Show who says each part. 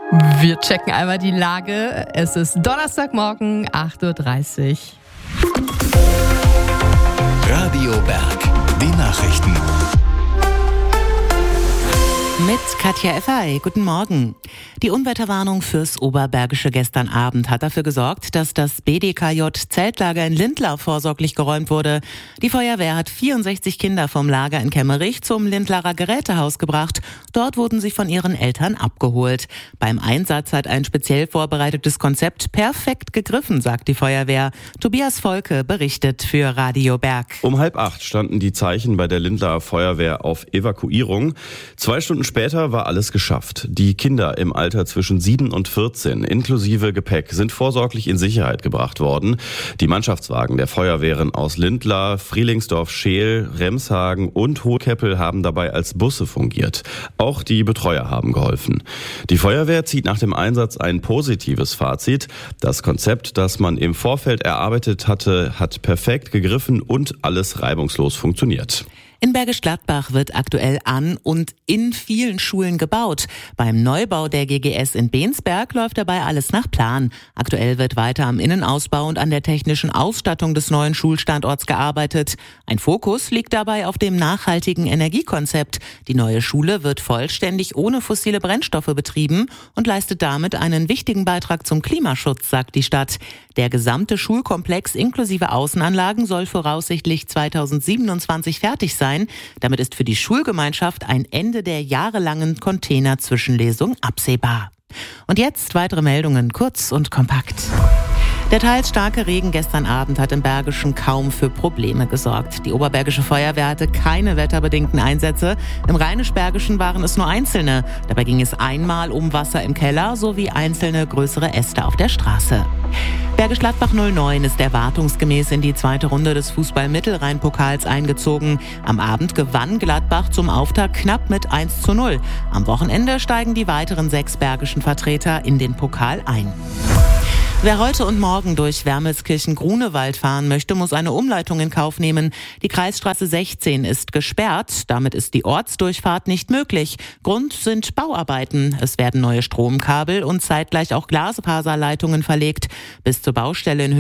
Speaker 1: Wir checken einmal die Lage. Es ist Donnerstagmorgen, 8:30 Uhr.
Speaker 2: Radio Berg, die Nachrichten.
Speaker 3: Mit Katja Effay. Guten Morgen. Die Unwetterwarnung fürs Oberbergische gestern Abend hat dafür gesorgt, dass das BDKJ-Zeltlager in Lindlar vorsorglich geräumt wurde. Die Feuerwehr hat 64 Kinder vom Lager in Kemmerich zum Lindlarer Gerätehaus gebracht. Dort wurden sie von ihren Eltern abgeholt. Beim Einsatz hat ein speziell vorbereitetes Konzept perfekt gegriffen, sagt die Feuerwehr. Tobias Volke berichtet für Radio Berg.
Speaker 4: Um 7:30 standen die Zeichen bei der Lindlarer Feuerwehr auf Evakuierung. 2 Stunden später war alles geschafft. Die Kinder im Alter zwischen 7 und 14 inklusive Gepäck sind vorsorglich in Sicherheit gebracht worden. Die Mannschaftswagen der Feuerwehren aus Lindlar, Frielingsdorf-Scheel, Remshagen und Hohekeppel haben dabei als Busse fungiert. Auch die Betreuer haben geholfen. Die Feuerwehr zieht nach dem Einsatz ein positives Fazit. Das Konzept, das man im Vorfeld erarbeitet hatte, hat perfekt gegriffen und alles reibungslos funktioniert.
Speaker 3: In Bergisch Gladbach wird aktuell an und in vielen Schulen gebaut. Beim Neubau der GGS in Bensberg läuft dabei alles nach Plan. Aktuell wird weiter am Innenausbau und an der technischen Ausstattung des neuen Schulstandorts gearbeitet. Ein Fokus liegt dabei auf dem nachhaltigen Energiekonzept. Die neue Schule wird vollständig ohne fossile Brennstoffe betrieben und leistet damit einen wichtigen Beitrag zum Klimaschutz, sagt die Stadt. Der gesamte Schulkomplex inklusive Außenanlagen soll voraussichtlich 2027 fertig sein. Damit ist für die Schulgemeinschaft ein Ende der jahrelangen Containerzwischenlesung absehbar. Und jetzt weitere Meldungen, kurz und kompakt. Der teils starke Regen gestern Abend hat im Bergischen kaum für Probleme gesorgt. Die Oberbergische Feuerwehr hatte keine wetterbedingten Einsätze. Im Rheinisch-Bergischen waren es nur einzelne. Dabei ging es einmal um Wasser im Keller sowie einzelne größere Äste auf der Straße. Bergisch Gladbach 09 ist erwartungsgemäß in die zweite Runde des Fußball-Mittelrhein-Pokals eingezogen. Am Abend gewann Gladbach zum Auftakt knapp mit 1:0. Am Wochenende steigen die weiteren 6 bergischen Vertreter in den Pokal ein. Wer heute und morgen durch Wermelskirchen-Grunewald fahren möchte, muss eine Umleitung in Kauf nehmen. Die Kreisstraße 16 ist gesperrt. Damit ist die Ortsdurchfahrt nicht möglich. Grund sind Bauarbeiten. Es werden neue Stromkabel und zeitgleich auch Glasfaserleitungen verlegt. Bis zur Baustelle in